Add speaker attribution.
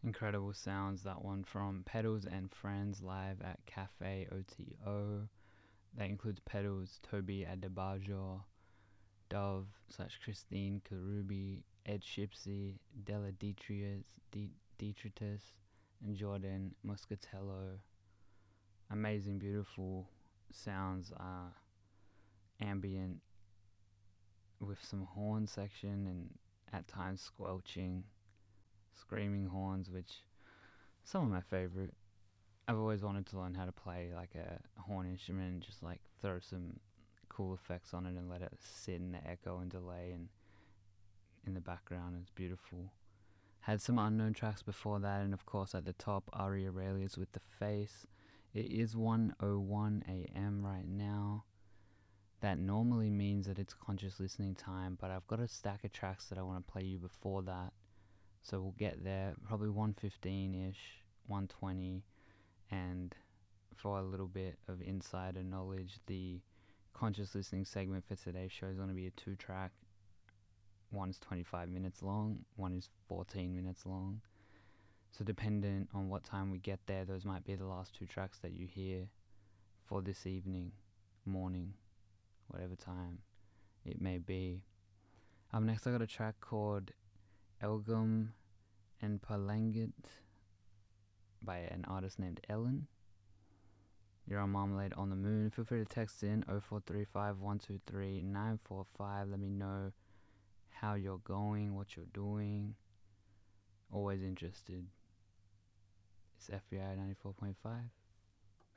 Speaker 1: Incredible sounds, that one from Pedals and Friends live at Cafe OTO. That includes Pedals, Toby Adebajo, Dove / Christine Karubi, Ed Shipsy, Della Detritus, and Jordan Muscatello. Amazing, beautiful sounds, ambient with some horn section and at times squelching, screaming horns, which some of my favorite. I've always wanted to learn how to play like a horn instrument and just like throw some cool effects on it and let it sit in the echo and delay and in the background. It's beautiful. Had some unknown tracks before that, and of course at the top, Ari Aurelius with The Face. It is 1:01 a.m. right now. That normally means that it's conscious listening time, but I've got a stack of tracks that I want to play you before that. So we'll get there, probably 1:15-ish, 1:20, and for a little bit of insider knowledge, the conscious listening segment for today's show is going to be a 2-track. One is 25 minutes long, one is 14 minutes long. So dependent on what time we get there, those might be the last 2 tracks that you hear for this evening, morning, whatever time it may be. Up next I got a track called Elgum and Palangit by an artist named Ellen. You're on Marmalade on the Moon. Feel free to text in 0435 123 945. Let me know how you're going, what you're doing. Always interested. It's FBI 94.5.